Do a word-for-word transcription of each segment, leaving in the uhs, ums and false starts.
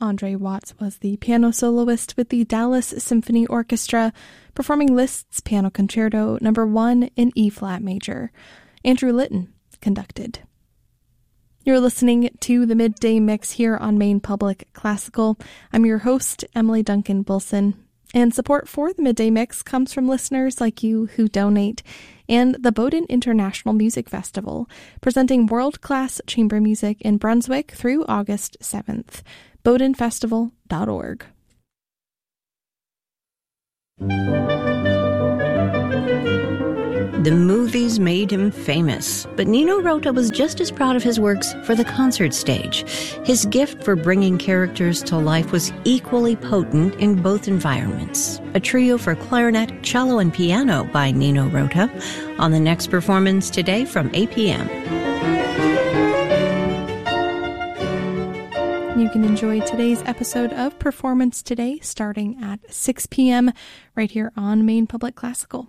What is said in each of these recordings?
Andre Watts was the piano soloist with the Dallas Symphony Orchestra, performing Liszt's Piano Concerto Number one in E-flat major. Andrew Litton conducted. You're listening to the Midday Mix here on Maine Public Classical. I'm your host, Emily Duncan Wilson, and support for the Midday Mix comes from listeners like you who donate, and the Bowdoin International Music Festival, presenting world-class chamber music in Brunswick through August seventh. bowdoin festival dot org. The movies made him famous, but Nino Rota was just as proud of his works for the concert stage. His gift for bringing characters to life was equally potent in both environments. A trio for clarinet, cello, and piano by Nino Rota on the next performance today from eight p.m. You can enjoy today's episode of Performance Today starting at six p.m. right here on Maine Public Classical.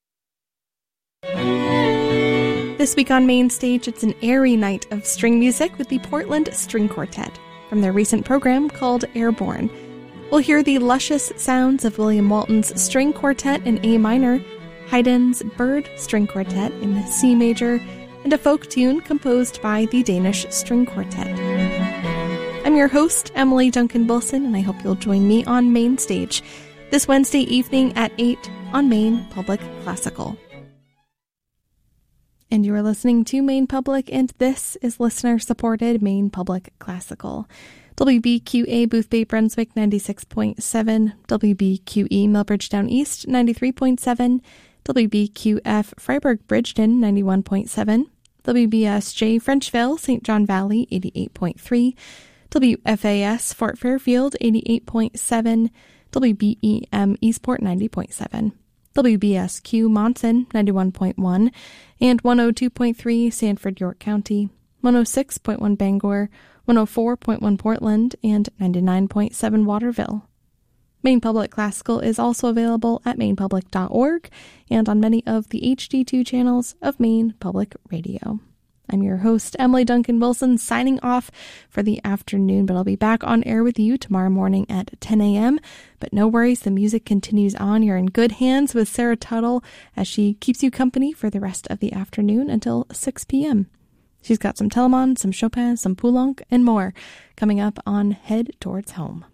This week on Main Stage, it's an airy night of string music with the Portland String Quartet from their recent program called Airborne. We'll hear the luscious sounds of William Walton's String Quartet in A minor, Haydn's Bird String Quartet in C major, and a folk tune composed by the Danish String Quartet. I'm your host, Emily Duncan Wilson, and I hope you'll join me on Main Stage this Wednesday evening at eight on Maine Public Classical. And you are listening to Maine Public, and this is listener-supported Maine Public Classical. W B Q A Boothbay Brunswick ninety-six point seven, W B Q E Millbridge Down East ninety-three point seven, W B Q F Freiburg Bridgeton ninety-one point seven, W B S J Frenchville Saint John Valley eighty-eight point three, W F A S Fort Fairfield eighty-eight point seven, W B E M Eastport ninety point seven. W B S Q Monson ninety-one point one, and one oh two point three Sanford, York County, one oh six point one Bangor, one oh four point one Portland, and ninety-nine point seven Waterville. Maine Public Classical is also available at maine public dot org and on many of the H D two channels of Maine Public Radio. I'm your host, Emily Duncan Wilson, signing off for the afternoon, but I'll be back on air with you tomorrow morning at ten a.m. But no worries, the music continues on. You're in good hands with Sarah Tuttle as she keeps you company for the rest of the afternoon until six p.m. She's got some Telemann, some Chopin, some Poulenc, and more coming up on Head Towards Home.